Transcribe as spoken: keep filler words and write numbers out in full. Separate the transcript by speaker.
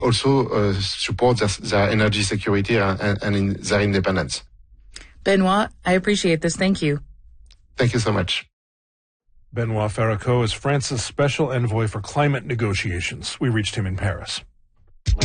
Speaker 1: also uh, support their, their energy security and, and in their independence.
Speaker 2: Benoit, I appreciate this. Thank you.
Speaker 1: Thank you so much.
Speaker 3: Benoit Ferracot is France's special envoy for climate negotiations. We reached him in Paris.